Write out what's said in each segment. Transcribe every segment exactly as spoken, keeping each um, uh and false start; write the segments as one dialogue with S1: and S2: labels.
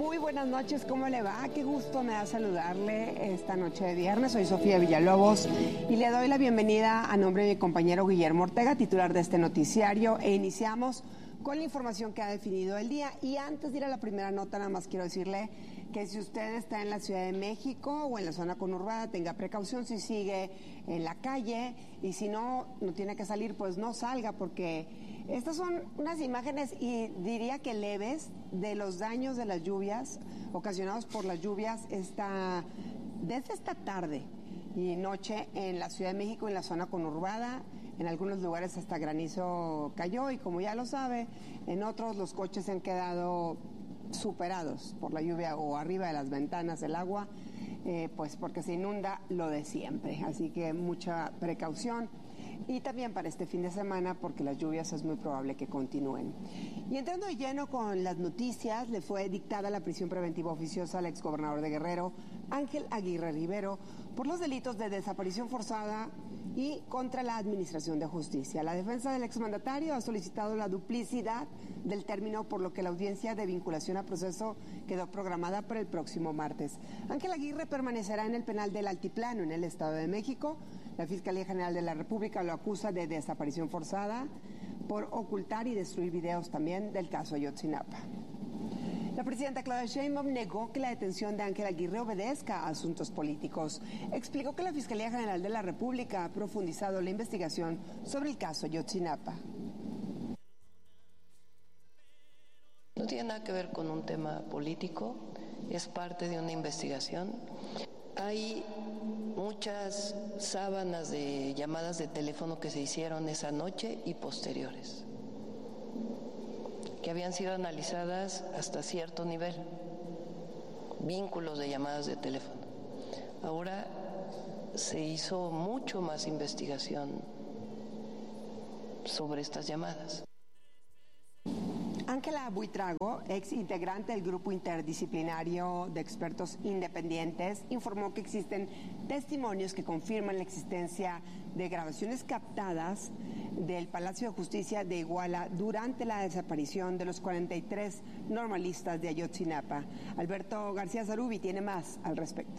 S1: Muy buenas noches, ¿cómo le va? Qué gusto me da saludarle esta noche de viernes. Soy Sofía Villalobos y le doy la bienvenida a nombre de mi compañero Guillermo Ortega, titular de este noticiario, e iniciamos con la información que ha definido el día. Y antes de ir a la primera nota, nada más quiero decirle que si usted está en la Ciudad de México o en la zona conurbada, tenga precaución si sigue en la calle, y si no, no tiene que salir, pues no salga, porque estas son unas imágenes, y diría que leves, de los daños de las lluvias, ocasionados por las lluvias esta, desde esta tarde y noche en la Ciudad de México, en la zona conurbada. En algunos lugares hasta granizo cayó, y como ya lo sabe, en otros los coches se han quedado superados por la lluvia o arriba de las ventanas del agua, eh, pues porque se inunda lo de siempre. Así que mucha precaución. Y también para este fin de semana, porque las lluvias es muy probable que continúen. Y entrando de lleno con las noticias, le fue dictada la prisión preventiva oficiosa al exgobernador de Guerrero, Ángel Aguirre Rivero, por los delitos de desaparición forzada y contra la Administración de Justicia. La defensa del exmandatario ha solicitado la duplicidad del término, por lo que la audiencia de vinculación a proceso quedó programada para el próximo martes. Ángel Aguirre permanecerá en el penal del Altiplano, en el Estado de México. La Fiscalía General de la República lo acusa de desaparición forzada por ocultar y destruir videos también del caso Ayotzinapa. La presidenta Claudia Sheinbaum negó que la detención de Ángel Aguirre obedezca a asuntos políticos. Explicó que la Fiscalía General de la República ha profundizado la investigación sobre el caso Ayotzinapa.
S2: No tiene nada que ver con un tema político, es parte de una investigación. Hay muchas sábanas de llamadas de teléfono que se hicieron esa noche y posteriores, que habían sido analizadas hasta cierto nivel, vínculos de llamadas de teléfono. Ahora se hizo mucho más investigación sobre estas llamadas.
S1: Ángela Buitrago, ex integrante del grupo interdisciplinario de expertos independientes, informó que existen testimonios que confirman la existencia de grabaciones captadas del Palacio de Justicia de Iguala durante la desaparición de los cuarenta y tres normalistas de Ayotzinapa. Alberto García Zarubi tiene más al respecto.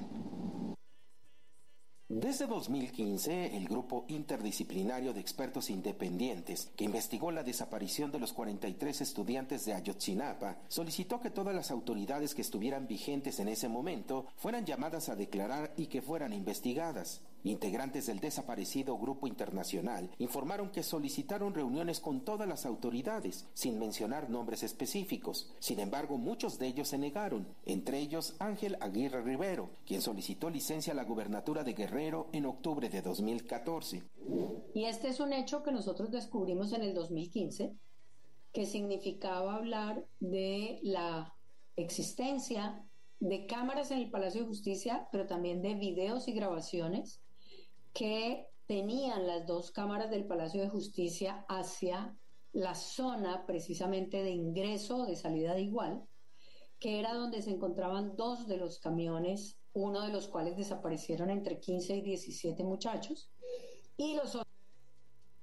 S3: Desde dos mil quince, el grupo interdisciplinario de expertos independientes que investigó la desaparición de los cuarenta y tres estudiantes de Ayotzinapa solicitó que todas las autoridades que estuvieran vigentes en ese momento fueran llamadas a declarar y que fueran investigadas. Integrantes del desaparecido grupo internacional informaron que solicitaron reuniones con todas las autoridades, sin mencionar nombres específicos. Sin embargo, muchos de ellos se negaron, entre ellos Ángel Aguirre Rivero, quien solicitó licencia a la gubernatura de Guerrero en octubre de dos mil catorce.
S4: Y este es un hecho que nosotros descubrimos en el dos mil quince, que significaba hablar de la existencia de cámaras en el Palacio de Justicia, pero también de videos y grabaciones que tenían las dos cámaras del Palacio de Justicia hacia la zona precisamente de ingreso o de salida de Igual, que era donde se encontraban dos de los camiones, uno de los cuales desaparecieron entre quince y diecisiete muchachos, y los otros